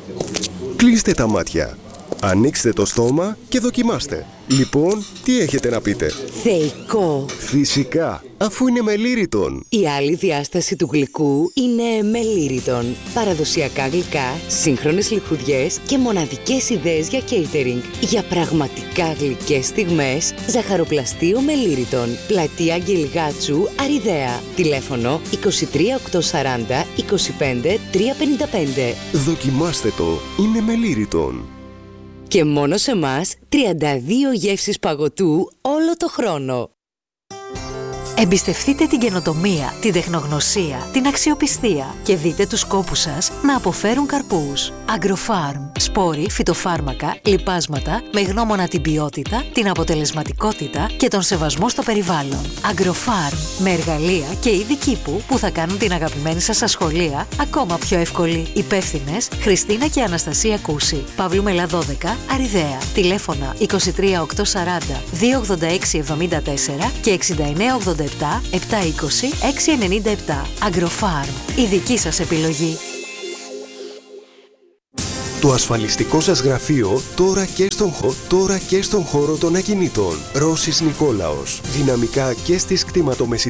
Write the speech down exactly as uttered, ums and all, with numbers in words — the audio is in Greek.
Κλείστε τα μάτια. Ανοίξτε το στόμα και δοκιμάστε. Λοιπόν, τι έχετε να πείτε? Θεϊκό. Φυσικά, αφού είναι με Lyriton. Η άλλη διάσταση του γλυκού είναι με Lyriton. Παραδοσιακά γλυκά, σύγχρονες λιχουδιές και μοναδικές ιδέες για catering. Για πραγματικά γλυκές στιγμές, ζαχαροπλαστείο με Lyriton. Πλατεία Αγγελγάτσου, Αριδαία. Τηλέφωνο είκοσι τρία οκτακόσια σαράντα είκοσι πέντε τριακόσια πενήντα πέντε. Δοκιμάστε το, είναι με Lyriton. Και μόνο σε εμάς τριάντα δύο γεύσεις παγωτού όλο το χρόνο. Εμπιστευτείτε την καινοτομία, την τεχνογνωσία, την αξιοπιστία και δείτε τους κόπους σας να αποφέρουν καρπούς. Agrofarm. Σπόροι, φυτοφάρμακα, λιπάσματα με γνώμονα την ποιότητα, την αποτελεσματικότητα και τον σεβασμό στο περιβάλλον. Agrofarm. Με εργαλεία και είδη κήπου που θα κάνουν την αγαπημένη σας ασχολία ακόμα πιο εύκολη. Υπεύθυνες Χριστίνα και Αναστασία Κούση. Παύλου Μελά δώδεκα, Αριδαία. Τηλέφωνα είκοσι τρία οκτακόσια σαράντα δύο ογδόντα έξι εβδομήντα τέσσερα και εξήντα εννέα ογδόντα επτά επτακόσια είκοσι εξακόσια ενενήντα επτά. Agrofarm. Η δική σας επιλογή. Το ασφαλιστικό σας γραφείο τώρα και στον, χω... τώρα και στον χώρο των ακινήτων. Ρώσης Νικόλαος. Δυναμικά και στις κτηματομεσητικές